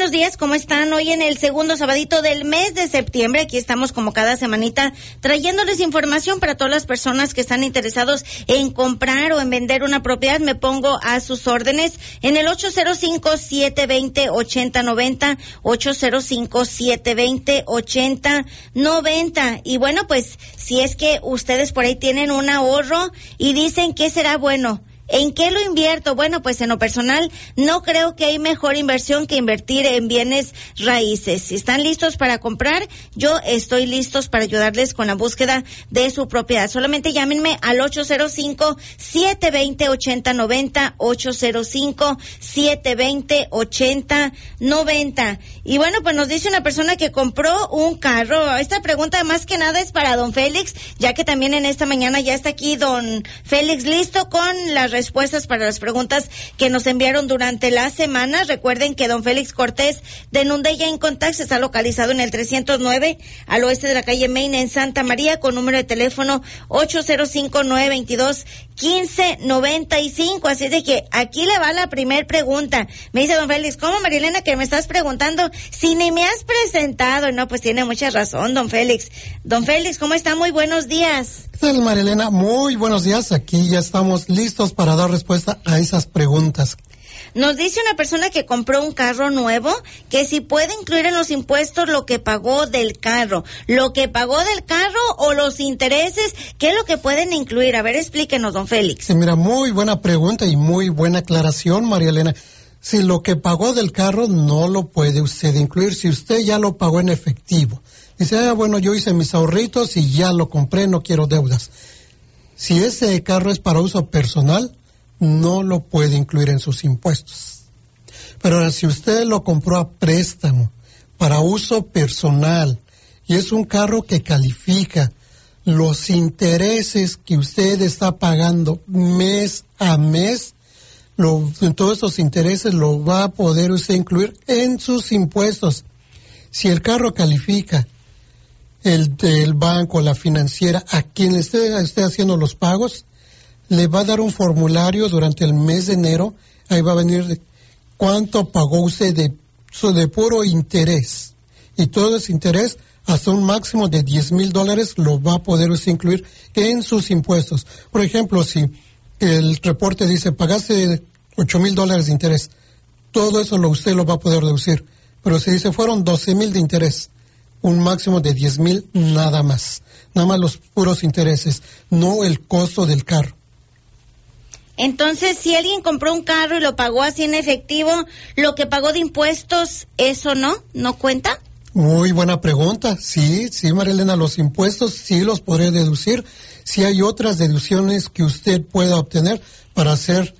buenos días, ¿cómo están? Hoy en el segundo sabadito del mes de septiembre, aquí estamos como cada semanita trayéndoles información para todas las personas que están interesados en comprar o en vender una propiedad. Me pongo a sus órdenes en el 805-720-8090, 805-720-8090. Y bueno, pues si es que ustedes por ahí tienen un ahorro y dicen que será bueno, ¿en qué lo invierto? Bueno, pues en lo personal no creo que hay mejor inversión que invertir en bienes raíces. Si están listos para comprar, yo estoy listos para ayudarles con la búsqueda de su propiedad. Solamente llámenme al 805-720-8090, 805-720-8090. Y bueno, pues nos dice una persona que compró un carro. Esta pregunta más que nada es para don Félix, ya que también en esta mañana ya está aquí don Félix listo con las respuestas para las preguntas que nos enviaron durante la semana. Recuerden que don Félix Cortés de Nundeya Incontax está localizado en el 309 al oeste de la calle Main en Santa María, con número de teléfono 805-922-1595. Así de que aquí le va la primer pregunta. Me dice don Félix, ¿cómo, Marielena, que me estás preguntando si ni me has presentado? No, pues tiene mucha razón, don Félix. Don Félix, ¿cómo está? Muy buenos días. ¿Qué tal, Marielena? Muy buenos días. Aquí ya estamos listos para dar respuesta a esas preguntas. Nos dice una persona que compró un carro nuevo, que si puede incluir en los impuestos lo que pagó del carro. ¿Lo que pagó del carro o los intereses? ¿Qué es lo que pueden incluir? A ver, explíquenos, don Félix. Sí, mira, muy buena pregunta y muy buena aclaración, María Elena. Si lo que pagó del carro no lo puede usted incluir, si usted ya lo pagó en efectivo. Dice, bueno, yo hice mis ahorritos y ya lo compré, no quiero deudas. Si ese carro es para uso personal, no lo puede incluir en sus impuestos. Pero ahora, si usted lo compró a préstamo, para uso personal, y es un carro que califica, los intereses que usted está pagando mes a mes, todos esos intereses lo va a poder usted incluir en sus impuestos. Si el carro califica, el banco, la financiera, a quien esté haciendo los pagos, le va a dar un formulario durante el mes de enero. Ahí va a venir cuánto pagó usted de puro interés. Y todo ese interés, hasta un máximo de $10,000, lo va a poder usted incluir en sus impuestos. Por ejemplo, si el reporte dice, pagaste $8,000 de interés, todo eso usted lo va a poder deducir. Pero si dice, fueron $12,000 de interés, un máximo de $10,000 nada más los puros intereses, no el costo del carro. Entonces, si alguien compró un carro y lo pagó así en efectivo, lo que pagó de impuestos, ¿eso no cuenta? Muy buena pregunta. Sí, María Elena, los impuestos sí los podré deducir. Sí hay otras deducciones que usted pueda obtener para hacer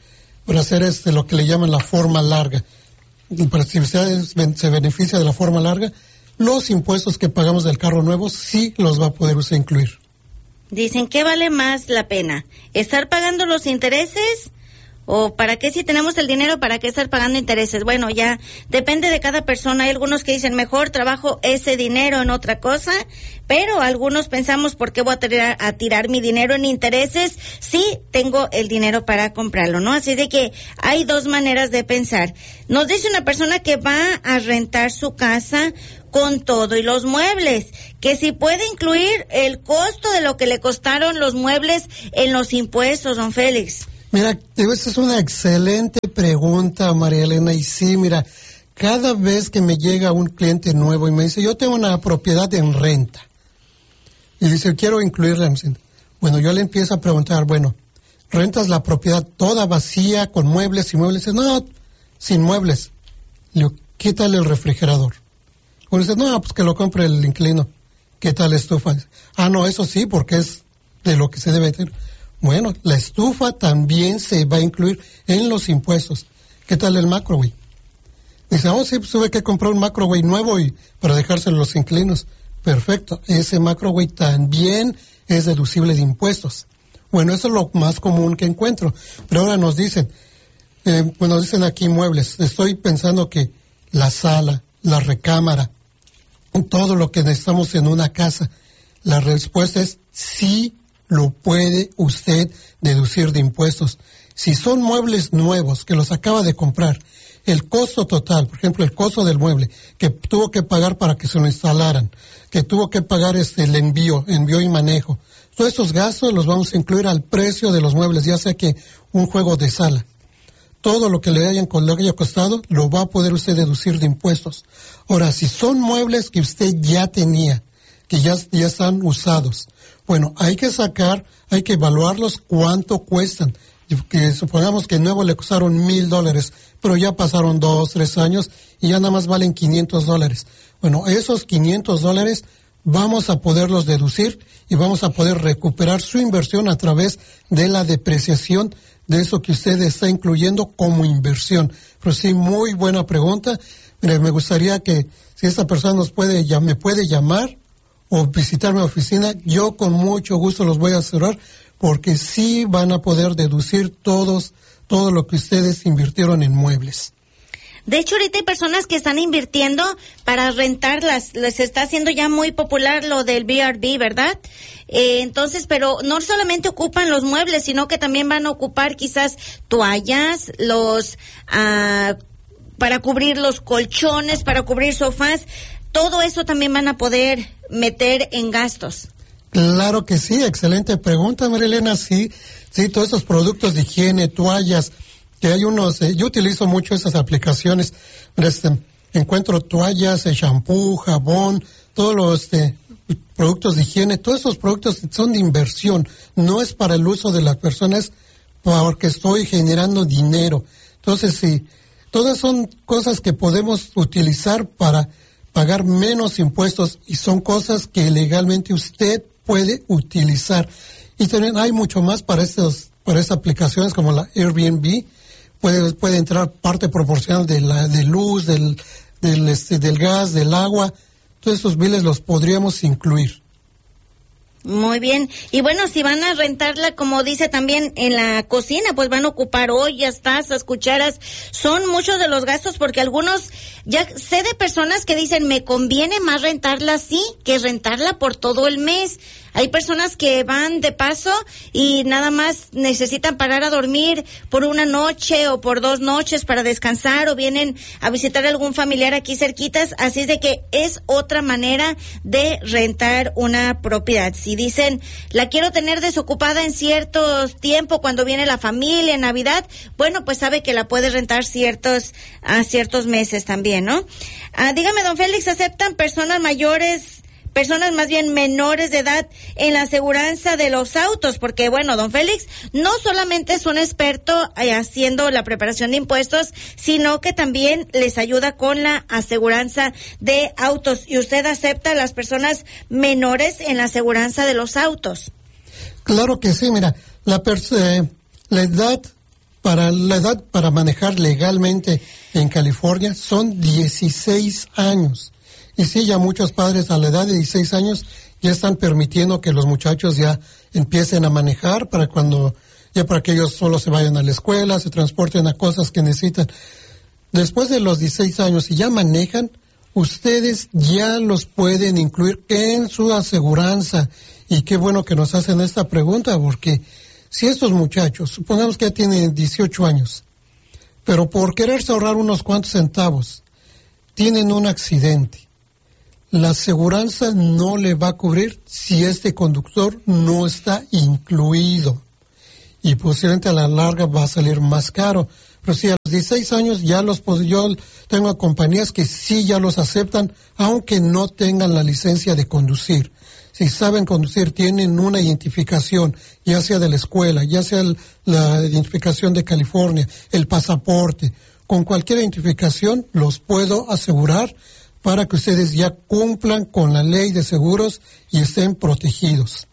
lo que le llaman la forma larga. Para si usted se beneficia de la forma larga, los impuestos que pagamos del carro nuevo sí los va a poder usted incluir. Dicen, ¿qué vale más la pena? ¿Estar pagando los intereses? ¿O para qué, si tenemos el dinero, para qué estar pagando intereses? Bueno, ya depende de cada persona. Hay algunos que dicen, mejor trabajo ese dinero en otra cosa, pero algunos pensamos, ¿por qué voy a tirar mi dinero en intereses si tengo el dinero para comprarlo, no? Así de que hay dos maneras de pensar. Nos dice una persona que va a rentar su casa con todo y los muebles, que si puede incluir el costo de lo que le costaron los muebles en los impuestos, don Félix. Mira, esa es una excelente pregunta, María Elena, y sí, mira, cada vez que me llega un cliente nuevo y me dice, yo tengo una propiedad en renta, y dice, quiero incluirla, bueno, yo le empiezo a preguntar, bueno, ¿rentas la propiedad toda vacía, con muebles y muebles? Dice, no, sin muebles. Le digo, ¿qué tal el refrigerador? Bueno, dice, no, pues que lo compre el inquilino. ¿Qué tal la estufa? No, eso sí, porque es de lo que se debe tener. Bueno, la estufa también se va a incluir en los impuestos. ¿Qué tal el microwave? Dice, sí, pues tuve que comprar un microwave nuevo para dejárselo a los inquilinos. Perfecto, ese microwave también es deducible de impuestos. Bueno, eso es lo más común que encuentro. Pero ahora nos dicen aquí muebles. Estoy pensando que la sala, la recámara, todo lo que necesitamos en una casa. La respuesta es sí lo puede usted deducir de impuestos. Si son muebles nuevos que los acaba de comprar el costo total, por ejemplo, el costo del mueble, que tuvo que pagar para que se lo instalaran, que tuvo que pagar el envío y manejo. Todos esos gastos los vamos a incluir al precio de los muebles, ya sea que un juego de sala. Todo lo que le haya costado lo va a poder usted deducir de impuestos. Ahora, si son muebles que usted ya tenía, que ya están usados, bueno, hay que evaluarlos cuánto cuestan. Que supongamos que nuevo le costaron $1,000, pero ya pasaron 2, 3 años y ya nada más valen $500. Bueno, esos $500 vamos a poderlos deducir y vamos a poder recuperar su inversión a través de la depreciación de eso que usted está incluyendo como inversión. Pero sí, muy buena pregunta. Mire, me gustaría que si esta persona me puede llamar o visitar mi oficina, yo con mucho gusto los voy a asesorar, porque sí van a poder deducir todo lo que ustedes invirtieron en muebles. De hecho, ahorita hay personas que están invirtiendo para rentarlas. Les está haciendo ya muy popular lo del B&B, ¿verdad? Entonces, pero no solamente ocupan los muebles, sino que también van a ocupar quizás toallas, para cubrir los colchones, para cubrir sofás. Todo eso también van a poder meter en gastos. Claro que sí, excelente pregunta, María Elena. Sí, todos esos productos de higiene, toallas, que hay unos, yo utilizo mucho esas aplicaciones, encuentro toallas, shampoo, jabón, todos los productos de higiene, todos esos productos son de inversión, no es para el uso de las personas, porque estoy generando dinero. Entonces, sí, todas son cosas que podemos utilizar para pagar menos impuestos y son cosas que legalmente usted puede utilizar. Y también hay mucho más para estas aplicaciones como la Airbnb. Puede entrar parte proporcional de luz, del gas, del agua. Todos esos biles los podríamos incluir. Muy bien. Y bueno, si van a rentarla, como dice también en la cocina, pues van a ocupar ollas, tazas, cucharas. Son muchos de los gastos, porque algunos, ya sé de personas que dicen, me conviene más rentarla así que rentarla por todo el mes. Hay personas que van de paso y nada más necesitan parar a dormir por una noche o por 2 noches para descansar, o vienen a visitar a algún familiar aquí cerquitas. Así es de que es otra manera de rentar una propiedad. Si dicen, la quiero tener desocupada en ciertos tiempo cuando viene la familia, en Navidad, bueno, pues sabe que la puede rentar a ciertos meses también, ¿no? Dígame, don Félix, ¿aceptan personas más bien menores de edad en la aseguranza de los autos? Porque, bueno, don Félix no solamente es un experto haciendo la preparación de impuestos, sino que también les ayuda con la aseguranza de autos. ¿Y usted acepta a las personas menores en la aseguranza de los autos? Claro que sí, mira, la edad para manejar legalmente en California son 16 años. Y sí, ya muchos padres a la edad de 16 años ya están permitiendo que los muchachos ya empiecen a manejar para que ellos solo se vayan a la escuela, se transporten a cosas que necesitan. Después de los 16 años, si ya manejan, ustedes ya los pueden incluir en su aseguranza. Y qué bueno que nos hacen esta pregunta, porque si estos muchachos, supongamos que ya tienen 18 años, pero por quererse ahorrar unos cuantos centavos, tienen un accidente, la aseguranza no le va a cubrir si este conductor no está incluido. Y posiblemente a la larga va a salir más caro. Pero si a los 16 años yo tengo compañías que sí ya los aceptan, aunque no tengan la licencia de conducir. Si saben conducir, tienen una identificación, ya sea de la escuela, ya sea la identificación de California, el pasaporte. Con cualquier identificación los puedo asegurar para que ustedes ya cumplan con la ley de seguros y estén protegidos.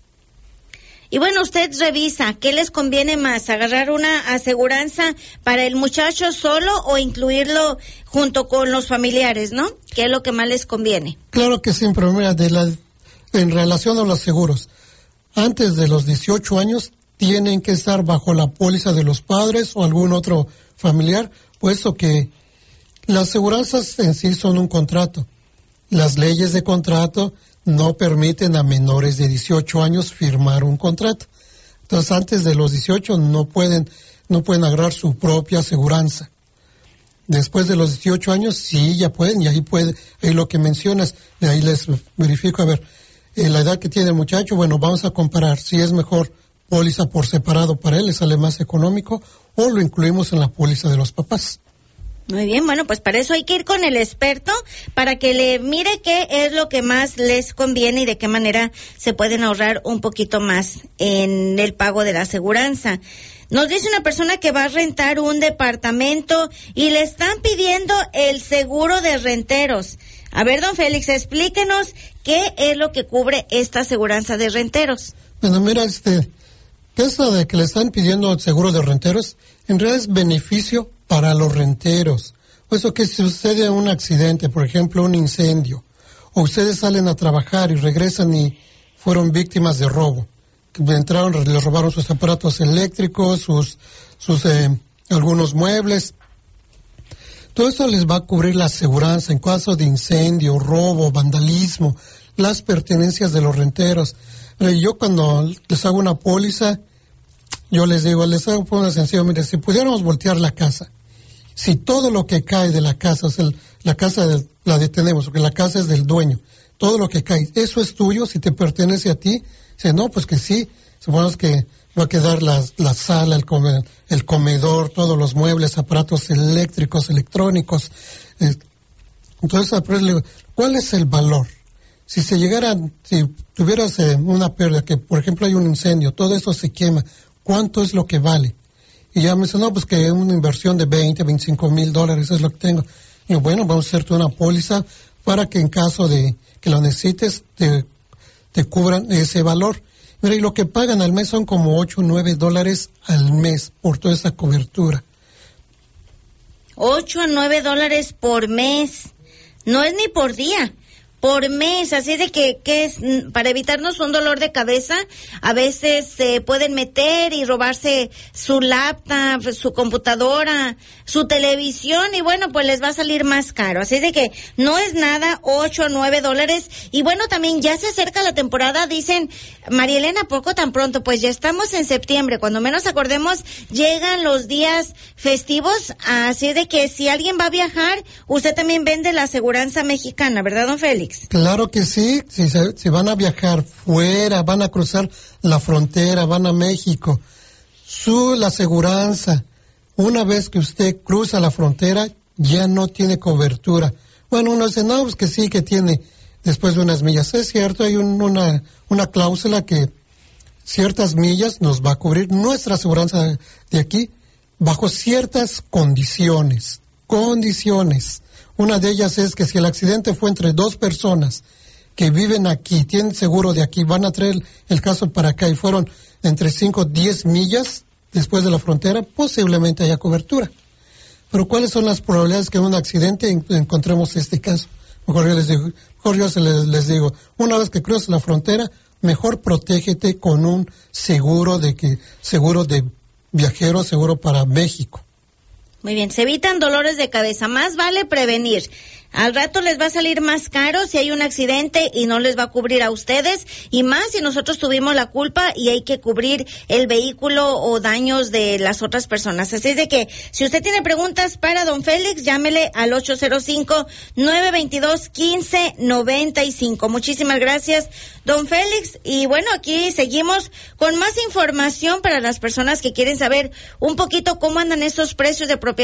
Y bueno, usted revisa, ¿qué les conviene más? ¿Agarrar una aseguranza para el muchacho solo o incluirlo junto con los familiares, no? ¿Qué es lo que más les conviene? Claro que siempre, mira, en relación a los seguros, antes de los 18 años tienen que estar bajo la póliza de los padres o algún otro familiar, puesto que las aseguranzas en sí son un contrato. Las leyes de contrato no permiten a menores de 18 años firmar un contrato. Entonces, antes de los 18 no pueden agarrar su propia aseguranza. Después de los 18 años, sí, ya pueden, y ahí lo que mencionas, de ahí les verifico, a ver, la edad que tiene el muchacho, bueno, vamos a comparar si es mejor póliza por separado para él, le sale más económico, o lo incluimos en la póliza de los papás. Muy bien, bueno, pues para eso hay que ir con el experto para que le mire qué es lo que más les conviene y de qué manera se pueden ahorrar un poquito más en el pago de la aseguranza. Nos dice una persona que va a rentar un departamento y le están pidiendo el seguro de renteros. A ver, don Félix, explíquenos qué es lo que cubre esta aseguranza de renteros. Bueno, mira, ¿qué es lo de que le están pidiendo el seguro de renteros? En realidad es beneficio para los renteros. Pues que si sucede un accidente, por ejemplo, un incendio, o ustedes salen a trabajar y regresan y fueron víctimas de robo, entraron, les robaron sus aparatos eléctricos, algunos muebles, todo eso les va a cubrir la aseguranza en caso de incendio, robo, vandalismo, las pertenencias de los renteros. Yo cuando les hago una póliza, yo les digo, les hago una sencilla, mire, si pudiéramos voltear la casa, si todo lo que cae de la casa, o sea, la casa la detenemos, porque la casa es del dueño, todo lo que cae, eso es tuyo, si te pertenece a ti, dice, no, pues que sí, supongamos que va a quedar la sala, el comedor, todos los muebles, aparatos eléctricos, electrónicos. Entonces, ¿cuál es el valor? Si tuvieras una pérdida, que por ejemplo hay un incendio, todo eso se quema, ¿cuánto es lo que vale? Y ya me dice, no, pues que una inversión de $25,000 es lo que tengo. Y yo, bueno, vamos a hacerte una póliza para que en caso de que lo necesites, te cubran ese valor. Mira, y lo que pagan al mes son como $8 o $9 al mes por toda esa cobertura. $8 a $9 por mes. No es ni por día, por mes. Así de que es para evitarnos un dolor de cabeza. A veces se pueden meter y robarse su laptop, su computadora, su televisión, y bueno, pues les va a salir más caro. Así de que no es nada, $8 a $9. Y bueno, también ya se acerca la temporada, dicen, María Elena, poco tan pronto, pues ya estamos en septiembre, cuando menos acordemos, llegan los días festivos, así de que si alguien va a viajar, usted también vende la aseguranza mexicana, ¿verdad, don Félix? Claro que sí, si van a viajar fuera, van a cruzar la frontera, van a México, la aseguranza, una vez que usted cruza la frontera, ya no tiene cobertura. Bueno, uno dice, no, pues que sí, que tiene después de unas millas. Es cierto, hay una cláusula que ciertas millas nos va a cubrir nuestra aseguranza de aquí bajo ciertas condiciones. Una de ellas es que si el accidente fue entre dos personas que viven aquí, tienen seguro de aquí, van a traer el caso para acá y fueron entre 5 o 10 millas después de la frontera, posiblemente haya cobertura. Pero ¿cuáles son las probabilidades que en un accidente encontremos este caso? Mejor yo les digo, una vez que cruces la frontera, mejor protégete con un seguro de viajero, seguro para México. Muy bien, se evitan dolores de cabeza, más vale prevenir. Al rato les va a salir más caro si hay un accidente y no les va a cubrir a ustedes, y más si nosotros tuvimos la culpa y hay que cubrir el vehículo o daños de las otras personas. Así de que si usted tiene preguntas para don Félix, llámele al 805-922-1595. Muchísimas gracias, don Félix. Y bueno, aquí seguimos con más información para las personas que quieren saber un poquito cómo andan estos precios de propiedad